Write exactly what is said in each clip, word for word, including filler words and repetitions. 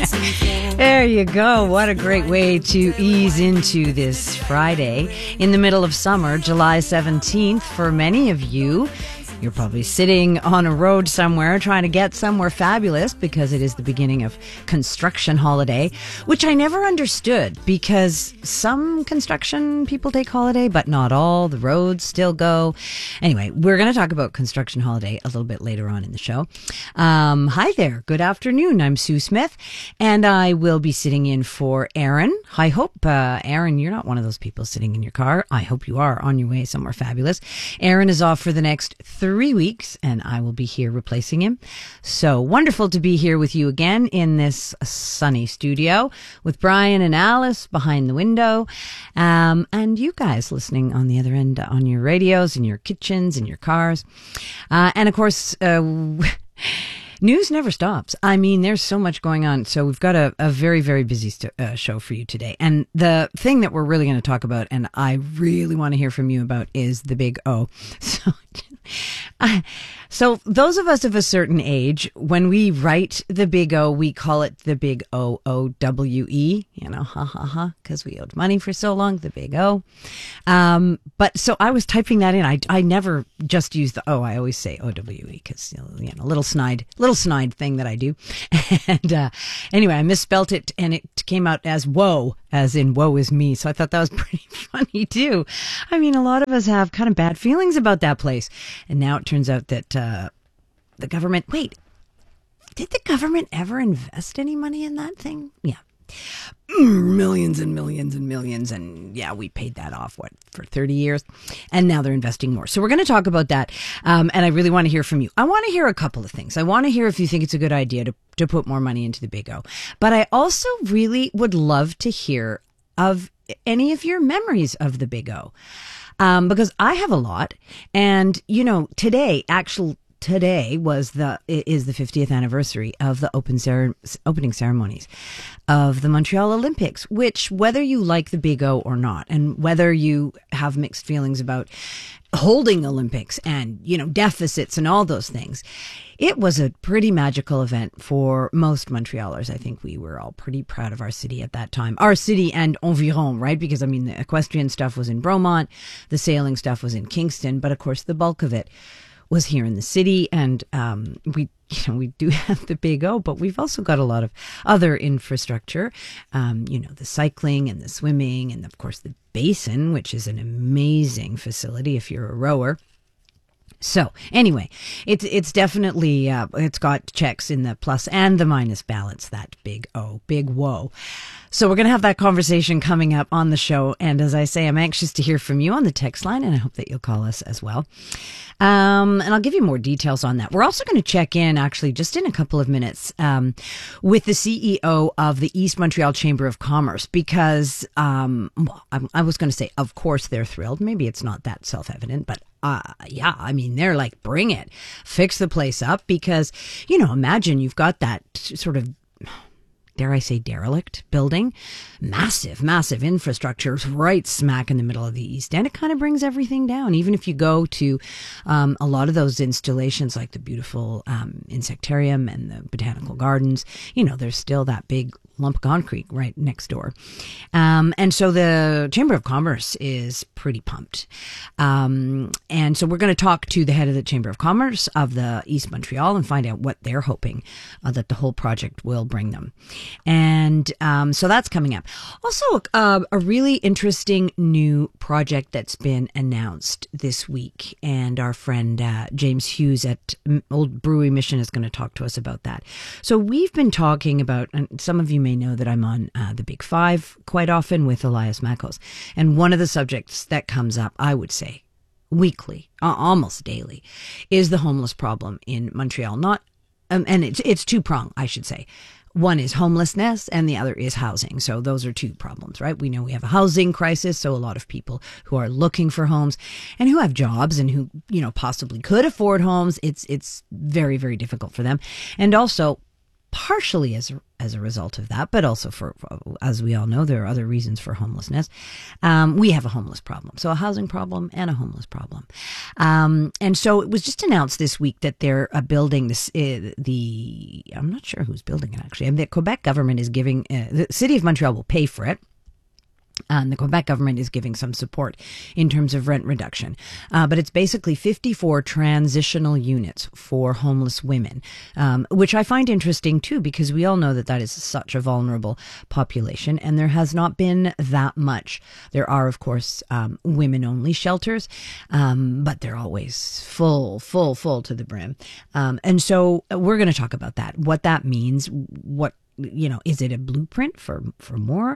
There you go. What a great way to ease into this Friday in the middle of summer, July seventeenth. For many of you, you're probably sitting on a road somewhere trying to get somewhere fabulous because it is the beginning of construction holiday, which I never understood because some construction people take holiday, but not all. The roads still go. Anyway, we're going to talk about construction holiday a little bit later on in the show. Um, hi there. Good afternoon. I'm Sue Smith, and I will be sitting in for Aaron. I hope, uh, Aaron, you're not one of those people sitting in your car. I hope you are on your way somewhere fabulous. Aaron is off for the next three Three weeks, and I will be here replacing him. So wonderful to be here with you again in this sunny studio with Brian and Alice behind the window, um, and you guys listening on the other end on your radios, in your kitchens, in your cars, uh, and of course. Uh, News never stops. I mean, there's so much going on. So we've got a, a very, very busy st- uh, show for you today. And the thing that we're really going to talk about, and I really want to hear from you about, is the big O. So, uh, so those of us of a certain age, when we write the big O, we call it the big O O W E, you know, ha ha ha, because we owed money for so long, the big O. Um, but so I was typing that in. I, I never just use the O. I always say O W E because, you know, you know, little snide, little snide thing that I do. And uh, anyway, I misspelt it and it came out as woe, as in woe is me. So I thought that was pretty funny too. I mean, a lot of us have kind of bad feelings about that place. And now it turns out that uh, the government, wait, did the government ever invest any money in that thing? Yeah. Mm, millions and millions and millions. And yeah, we paid that off, what, for thirty years? And now they're investing more. So we're going to talk about that. Um, and I really want to hear from you. I want to hear a couple of things. I want to hear if you think it's a good idea to, to put more money into the big O. But I also really would love to hear of any of your memories of the big O. Um, because I have a lot. And, you know, today, actual Today was the is the fiftieth anniversary of the open cer- opening ceremonies of the Montreal Olympics, which, whether you like the big O or not, and whether you have mixed feelings about holding Olympics and, you know, deficits and all those things, it was a pretty magical event for most Montrealers. I think we were all pretty proud of our city at that time. Our city and environ, right? Because, I mean, the equestrian stuff was in Bromont, the sailing stuff was in Kingston, but of course the bulk of it was here in the city. And um, we, you know, we do have the big O, but we've also got a lot of other infrastructure, um, you know, the cycling and the swimming and, of course, the basin, which is an amazing facility if you're a rower. So anyway, it's it's definitely, uh, it's got checks in the plus and the minus balance, that big O, big whoa. So we're going to have that conversation coming up on the show. And as I say, I'm anxious to hear from you on the text line, and I hope that you'll call us as well. Um, and I'll give you more details on that. We're also going to check in, actually, just in a couple of minutes, um, with the C E O of the East Montreal Chamber of Commerce, because, um, well, I, I was going to say, of course, they're thrilled. Maybe it's not that self-evident, but Uh, yeah, I mean, they're like, bring it, fix the place up, because, you know, imagine you've got that sort of, dare I say, derelict building, massive, massive infrastructure right smack in the middle of the East End. It kind of brings everything down. Even if you go to um, a lot of those installations, like the beautiful um, insectarium and the botanical gardens, you know, there's still that big lump of concrete right next door. Um, and so the Chamber of Commerce is pretty pumped. Um, and so we're going to talk to the head of the Chamber of Commerce of the East Montreal and find out what they're hoping uh, that the whole project will bring them. And um, so that's coming up. Also, uh, a really interesting new project that's been announced this week. And our friend uh, James Hughes at Old Brewery Mission is going to talk to us about that. So we've been talking about, and some of you may know that I'm on uh, the Big Five quite often with Elias Makos. And one of the subjects that comes up, I would say, weekly, uh, almost daily, is the homeless problem in Montreal. Not, um, and it's it's two-pronged, I should say. One is homelessness and the other is housing. So those are two problems, right? We know we have a housing crisis. So a lot of people who are looking for homes and who have jobs and who, you know, possibly could afford homes, it's, it's very, very difficult for them. And also, partially as as a result of that, but also for, as we all know, there are other reasons for homelessness. Um, we have a homeless problem, so a housing problem and a homeless problem. Um, and so it was just announced this week that they're uh, building this. Uh, the I'm not sure who's building it actually. I mean, the Quebec government is giving. Uh, the City of Montreal will pay for it. And the Quebec government is giving some support in terms of rent reduction. Uh, but it's basically fifty-four transitional units for homeless women, um, which I find interesting too, because we all know that that is such a vulnerable population, and there has not been that much. There are, of course, um, women-only shelters, um, but they're always full, full, full to the brim. Um, and so we're going to talk about that, what that means, what you know, is it a blueprint for, for more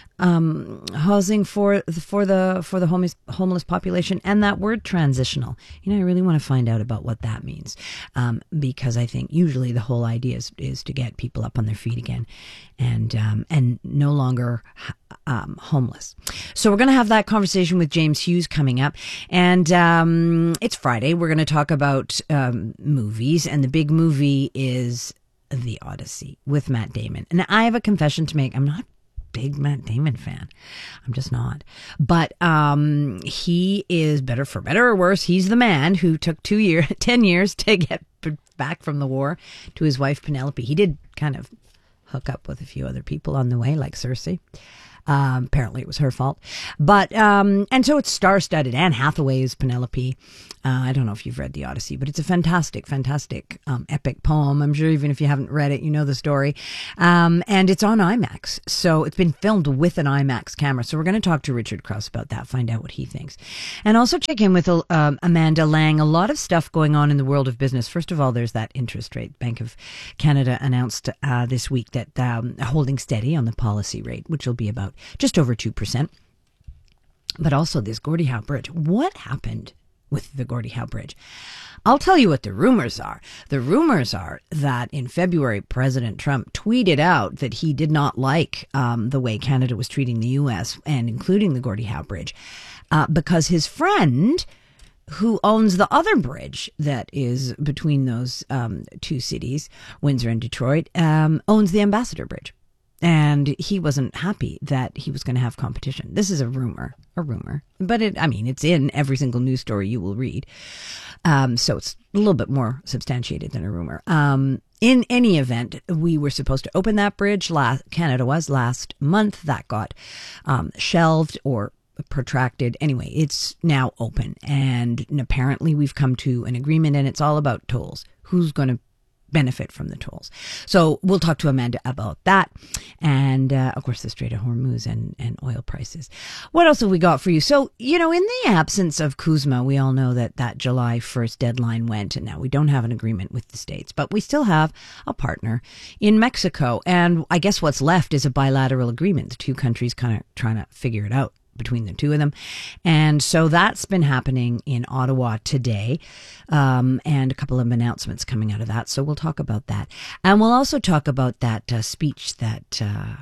um, housing for for the for the homeless homeless population? And that word transitional, you know, I really want to find out about what that means, um, because I think usually the whole idea is is to get people up on their feet again, and um, and no longer um, homeless. So we're going to have that conversation with James Hughes coming up, and um, it's Friday. We're going to talk about um, movies, and the big movie is The Odyssey with Matt Damon. And I have a confession to make. I'm not a big Matt Damon fan. I'm just not. But um, he is, better for better or worse, he's the man who took two years, ten years to get back from the war to his wife Penelope. He did kind of hook up with a few other people on the way, like Cersei. Um, apparently it was her fault. But, um, and so it's star-studded. Anne Hathaway is Penelope. Uh, I don't know if you've read The Odyssey, but it's a fantastic, fantastic, um, epic poem. I'm sure even if you haven't read it, you know the story. Um, and it's on IMAX. So it's been filmed with an IMAX camera. So we're going to talk to Richard Krause about that, find out what he thinks. And also check in with um, Amanda Lang. A lot of stuff going on in the world of business. First of all, there's that interest rate. Bank of Canada announced uh, this week that um, holding steady on the policy rate, which will be about just over two percent. But also this Gordie Howe Bridge. What happened with the Gordie Howe Bridge? I'll tell you what the rumors are. The rumors are that in February, President Trump tweeted out that he did not like um, the way Canada was treating the U S, and including the Gordie Howe Bridge, uh, because his friend, who owns the other bridge that is between those um, two cities, Windsor and Detroit, um, owns the Ambassador Bridge. And he wasn't happy that he was going to have competition. This is a rumor, a rumor. But it, I mean, it's in every single news story you will read. Um, so it's a little bit more substantiated than a rumor. Um, in any event, we were supposed to open that bridge. Last, Canada was last month. That got um, shelved or protracted. Anyway, it's now open. And apparently we've come to an agreement, and it's all about tolls. Who's going to benefit from the tolls? So we'll talk to Amanda about that, and uh, of course the Strait of Hormuz and, and oil prices. What else have we got for you? So, you know, in the absence of CUSMA, we all know that that July first deadline went, and now we don't have an agreement with the states, but we still have a partner in Mexico, and I guess what's left is a bilateral agreement. The two countries kind of trying to figure it out between the two of them. And so that's been happening in Ottawa today, um, and a couple of announcements coming out of that. So we'll talk about that. And we'll also talk about that uh, speech that uh,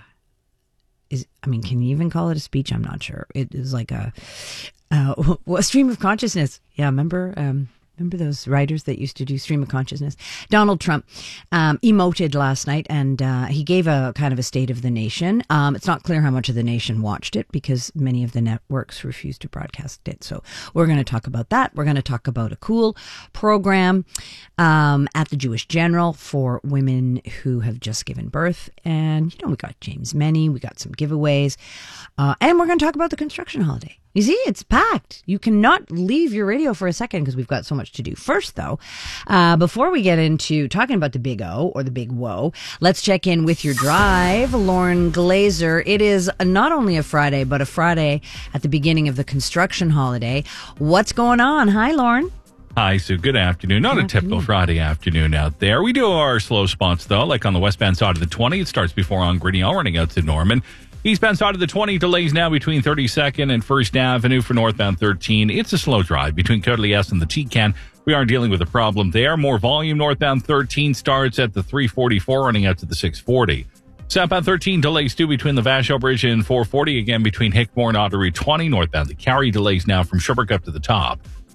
is, I mean, can you even call it a speech? I'm not sure. It is like a, uh, a stream of consciousness. Yeah, remember? Um, Remember those writers that used to do stream of consciousness? Donald Trump um, emoted last night, and uh, he gave a kind of a state of the nation. Um, it's not clear how much of the nation watched it because many of the networks refused to broadcast it. So we're going to talk about that. We're going to talk about a cool program um, at the Jewish General for women who have just given birth. And, you know, we got James Meny, we got some giveaways, uh, and we're going to talk about the construction holiday. You see, it's packed. You cannot leave your radio for a second because we've got so much to do. First, though, uh, before we get into talking about the big O or the big woe, let's check in with your drive, Lauren Glazer. It is not only a Friday, but a Friday at the beginning of the construction holiday. What's going on? Hi, Lauren. Hi, Sue. Good afternoon. Not Good a afternoon. typical Friday afternoon out there. We do our slow spots, though, like on the westbound side of the twenty. It starts before on Grinnell, running out to Norman. Eastbound side of the twenty, delays now between thirty-second and First Avenue for northbound thirteen. It's a slow drive between Courtly S and the T-Can. We are dealing with a problem there. More volume northbound thirteen starts at the three forty-four, running out to the six forty. Southbound thirteen, delays too between the Vachon Bridge and four forty. Again, between Hickmore and Otter Route twenty. Northbound the Carry, delays now from Sherbrooke up to the top.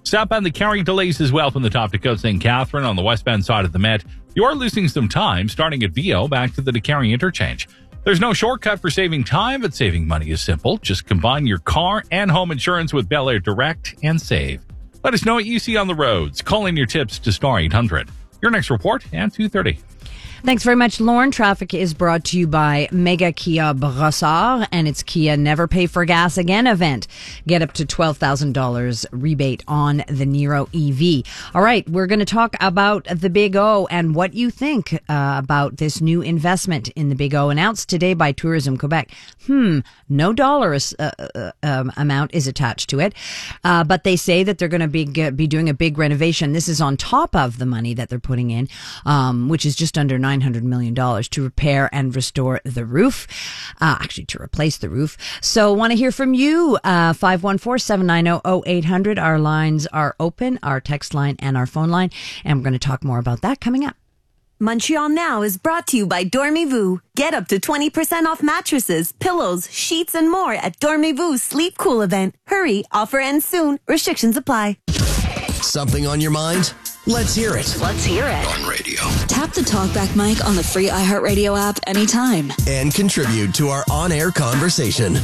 Southbound, the carry delays as well from the top to Côte Saint Catherine on the westbound side of the Met. You are losing some time starting at Vio back to the DeCarry interchange. There's no shortcut for saving time, but saving money is simple. Just combine your car and home insurance with Bel Air Direct and save. Let us know what you see on the roads. Call in your tips to star eight hundred. Your next report at two thirty. Thanks very much, Lauren. Traffic is brought to you by Mega Kia Brossard and its Kia Never Pay for Gas Again event. Get up to twelve thousand dollars rebate on the Niro E V. All right, we're going to talk about the Big O and what you think uh, about this new investment in the Big O announced today by Tourism Quebec. Hmm, no dollar uh, uh, um, amount is attached to it, uh, but they say that they're going to be, uh, be doing a big renovation. This is on top of the money that they're putting in, um, which is just under nine hundred million dollars to repair and restore the roof, uh, actually to replace the roof. So want to hear from you, uh, five one four, seven nine zero, zero eight hundred. Our lines are open, our text line and our phone line, and we're going to talk more about that coming up. Montreal Now is brought to you by Dormez-vous. Get up to twenty percent off mattresses, pillows, sheets, and more at Dormez-vous Sleep Cool event. Hurry, offer ends soon. Restrictions apply. Something on your mind? Let's hear it. Let's hear it. On radio. Tap the talkback mic on the free iHeartRadio app anytime. And contribute to our on-air conversation.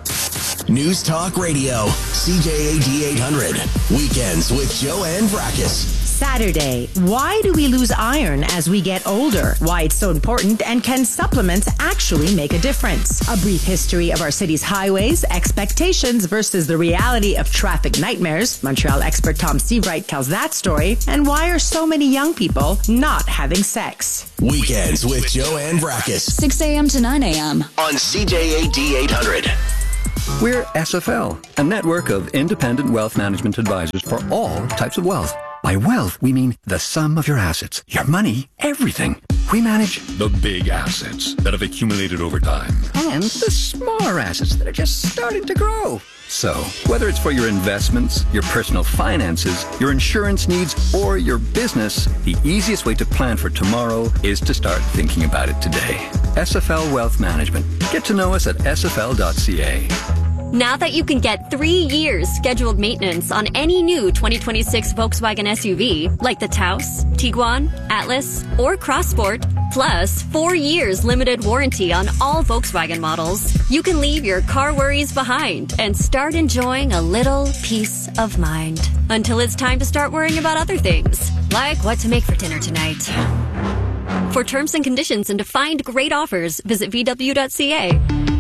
News Talk Radio, C J A D eight hundred. Weekends with Joanne Vrackus. Saturday. Why do we lose iron as we get older? Why it's so important, and can supplements actually make a difference? A brief history of our city's highways, expectations versus the reality of traffic nightmares. Montreal expert Tom Seawright tells that story. And why are so many young people not having sex? Weekends with Joanne Vrackus. six a.m. to nine a.m. on C J A D eight hundred. We're S F L, a network of independent wealth management advisors for all types of wealth. By wealth, we mean the sum of your assets, your money, everything. We manage the big assets that have accumulated over time and the smaller assets that are just starting to grow. So, whether it's for your investments, your personal finances, your insurance needs, or your business, the easiest way to plan for tomorrow is to start thinking about it today. S F L Wealth Management. Get to know us at S F L dot C A. Now that you can get three years scheduled maintenance on any new twenty twenty-six Volkswagen S U V, like the Taos, Tiguan, Atlas, or Crossport, plus four years limited warranty on all Volkswagen models, you can leave your car worries behind and start enjoying a little peace of mind. Until it's time to start worrying about other things, like what to make for dinner tonight. For terms and conditions and to find great offers, visit V W dot C A.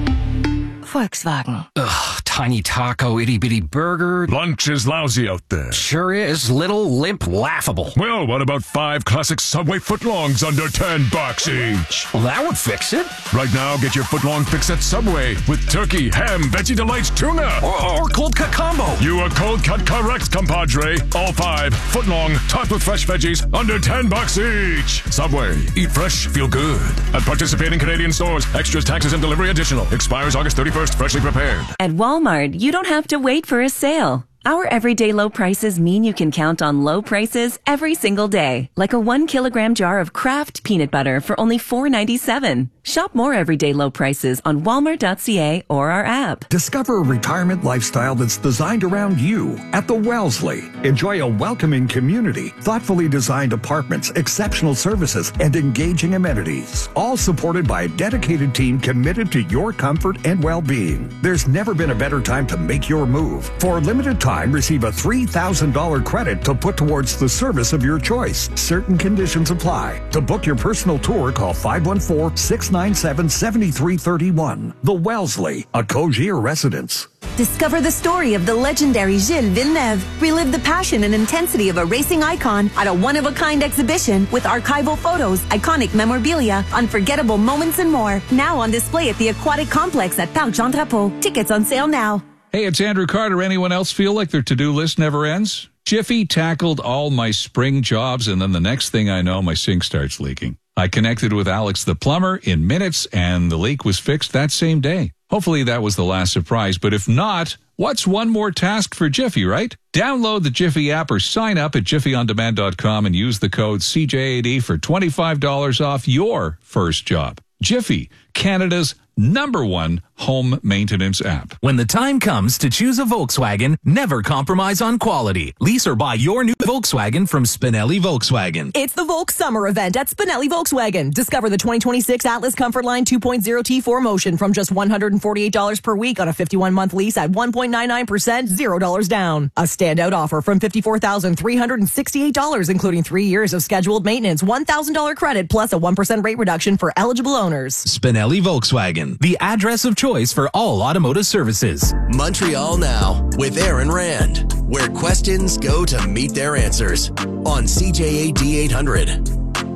Volkswagen. Ugh, tiny taco, itty-bitty burger. Lunch is lousy out there. Sure is. Little, limp, laughable. Well, what about five classic Subway footlongs under ten bucks each? Well, that would fix it. Right now, get your footlong fix at Subway with turkey, ham, veggie delights, tuna. Or, or cold cut combo. You are cold cut correct, compadre. All five, footlong, topped with fresh veggies, under ten bucks each. Subway. Eat fresh, feel good. At participating Canadian stores. Extras, taxes, and delivery additional. Expires August thirty-first. Freshly prepared. At Walmart, you don't have to wait for a sale. Our everyday low prices mean you can count on low prices every single day. Like a one kilogram jar of Kraft peanut butter for only four ninety-seven. Shop more everyday low prices on walmart dot c a or our app. Discover a retirement lifestyle that's designed around you at the Wellesley. Enjoy a welcoming community, thoughtfully designed apartments, exceptional services, and engaging amenities. All supported by a dedicated team committed to your comfort and well-being. There's never been a better time to make your move. For a limited time, receive a three thousand dollars credit to put towards the service of your choice. Certain conditions apply. To book your personal tour, call five one four, six nine seven, seven three three one. The Wellesley, a Cogier residence. Discover the story of the legendary Gilles Villeneuve. Relive the passion and intensity of a racing icon at a one-of-a-kind exhibition with archival photos, iconic memorabilia, unforgettable moments, and more. Now on display at the Aquatic Complex at Parc Jean Drapeau. Tickets on sale now. Hey, it's Andrew Carter. Anyone else feel like their to-do list never ends? Jiffy tackled all my spring jobs, and then the next thing I know, my sink starts leaking. I connected with Alex the plumber in minutes, and the leak was fixed that same day. Hopefully that was the last surprise, but if not, what's one more task for Jiffy, right? Download the Jiffy app or sign up at jiffy on demand dot com and use the code C J A D for twenty-five dollars off your first job. Jiffy, Canada's number one home maintenance app. When the time comes to choose a Volkswagen, never compromise on quality. Lease or buy your new Volkswagen from Spinelli Volkswagen. It's the Volk Summer event at Spinelli Volkswagen. Discover the twenty twenty-six Atlas Comfortline two point oh T four Motion from just one hundred forty-eight dollars per week on a fifty-one month lease at one point nine nine percent, zero dollars down. A standout offer from fifty-four thousand three hundred sixty-eight dollars, including three years of scheduled maintenance, one thousand dollars credit, plus a one percent rate reduction for eligible owners. Spinelli Volkswagen, the address of choice for all automotive services. Montreal Now with Aaron Rand, where questions go to meet their answers on C J A D eight hundred.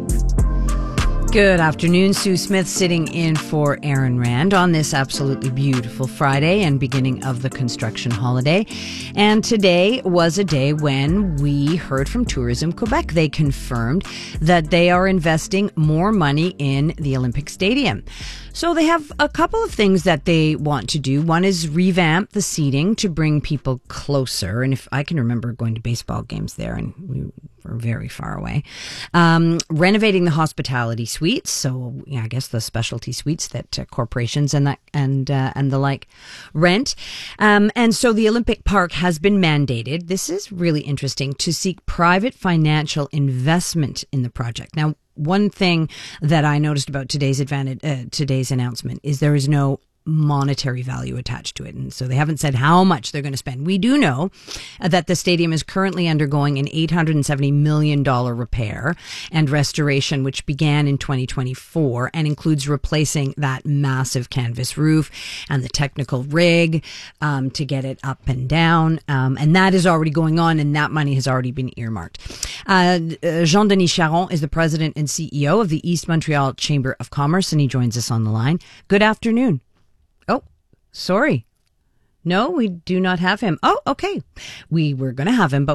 Good afternoon. Sue Smith sitting in for Aaron Rand on this absolutely beautiful Friday and beginning of the construction holiday. And today was a day when we heard from Tourism Quebec. They confirmed that they are investing more money in the Olympic Stadium. So they have a couple of things that they want to do. One is revamp the seating to bring people closer. And if I can remember going to baseball games there, and we were very far away. Um, renovating the hospitality suites. So yeah, I guess the specialty suites that uh, corporations and that and uh, and the like rent. Um, and so the Olympic Park has been mandated. This is really interesting, to seek private financial investment in the project. Now, one thing that I noticed about today's advantage, uh, today's announcement is there is no monetary value attached to it. And so they haven't said how much they're going to spend. We do know that the stadium is currently undergoing an eight hundred seventy million dollars repair and restoration, which began in twenty twenty-four and includes replacing that massive canvas roof and the technical rig um, to get it up and down. Um, and that is already going on, and that money has already been earmarked. Uh, Jean-Denis Charon is the president and C E O of the East Montreal Chamber of Commerce, and he joins us on the line. Good afternoon. Oh, sorry. No, we do not have him. Oh, okay. We were going to have him, but